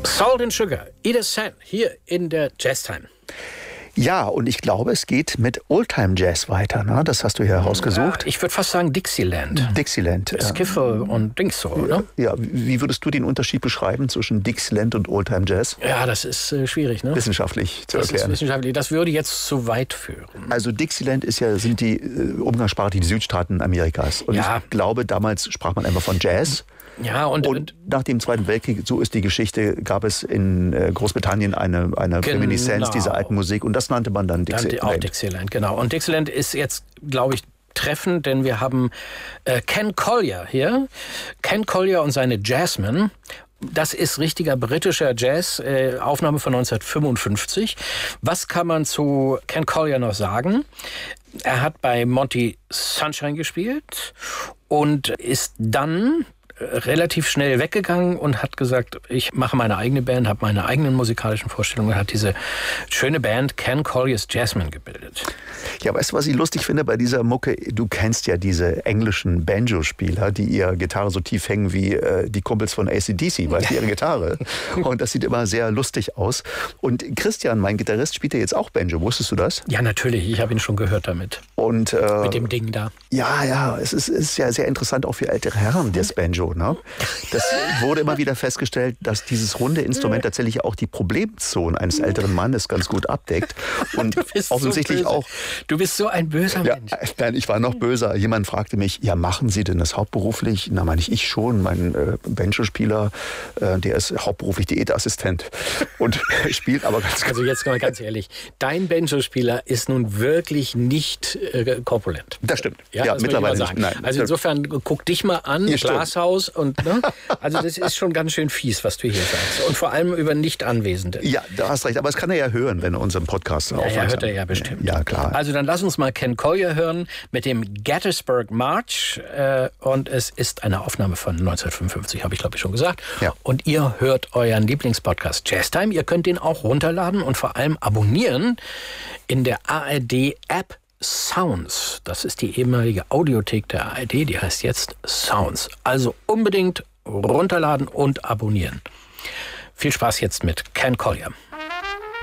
Salt and Sugar, Edith San, hier in der Jazztime. Ja, und ich glaube, es geht mit Oldtime Jazz weiter. Ne? Das hast du hier herausgesucht. Ja, ich würde fast sagen Dixieland. Dixieland. Skiffle und Dings so, oder? Ja, wie würdest du den Unterschied beschreiben zwischen Dixieland und Oldtime Jazz? Ja, das ist schwierig, ne? Wissenschaftlich zu erklären. Das ist wissenschaftlich. Das würde jetzt zu weit führen. Also Dixieland sind die umgangssprachlich die Südstaaten Amerikas. Und ich glaube, damals sprach man einfach von Jazz. Ja, und nach dem Zweiten Weltkrieg, so ist die Geschichte, gab es in Großbritannien eine Reminiszenz dieser alten Musik und das nannte man dann Dixieland. Auch Dixieland, genau. Und Dixieland ist jetzt, glaube ich, treffend, denn wir haben Ken Collier hier. Ken Collier und seine Jazzmen. Das ist richtiger britischer Jazz, Aufnahme von 1955. Was kann man zu Ken Collier noch sagen? Er hat bei Monty Sunshine gespielt und ist dann relativ schnell weggegangen und hat gesagt, ich mache meine eigene Band, habe meine eigenen musikalischen Vorstellungen und hat diese schöne Band Ken Collier's Jazzmen gebildet. Ja, weißt du, was ich lustig finde bei dieser Mucke? Du kennst ja diese englischen Banjo-Spieler, die ihre Gitarre so tief hängen wie die Kumpels von AC/DC, weißt du, ihre Gitarre. Und das sieht immer sehr lustig aus. Und Christian, mein Gitarrist, spielt ja jetzt auch Banjo. Wusstest du das? Ja, natürlich. Ich habe ihn schon gehört damit. Und, mit dem Ding da. Ja, es ist ja sehr interessant auch für ältere Herren, das Banjo. Ne? Das wurde immer wieder festgestellt, dass dieses runde Instrument tatsächlich auch die Problemzonen eines älteren Mannes ganz gut abdeckt. Und offensichtlich so auch. Du bist so ein böser Mensch. Nein, ich war noch böser. Jemand fragte mich, ja, machen Sie denn das hauptberuflich? Na, meine ich schon. Mein Banjo-Spieler, der ist hauptberuflich Diätassistent und spielt aber ganz gut. Also jetzt mal ganz ehrlich, dein Banjo-Spieler ist nun wirklich nicht korpulent. Das stimmt. Ja, mittlerweile nicht. Nein, also insofern guck dich mal an, ja, Glashaus und ne? Also das ist schon ganz schön fies, was du hier sagst. Und vor allem über Nicht-Anwesende. Ja, da hast recht. Aber das kann er ja hören, wenn er unseren Podcast aufmerksam. Ja, hört er ja bestimmt. Ja, klar. Also dann lass uns mal Ken Collier hören mit dem Gettysburg March. Und es ist eine Aufnahme von 1955, habe ich glaube ich schon gesagt. Ja. Und ihr hört euren Lieblingspodcast Jazztime. Ihr könnt den auch runterladen und vor allem abonnieren in der ARD-App Sounds. Das ist die ehemalige Audiothek der ARD, die heißt jetzt Sounds. Also unbedingt runterladen und abonnieren. Viel Spaß jetzt mit Ken Collier.